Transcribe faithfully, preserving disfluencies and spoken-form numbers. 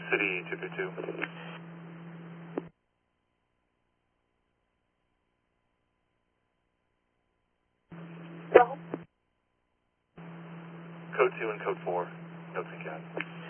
City two two two. Code two and code four. Notes and cat.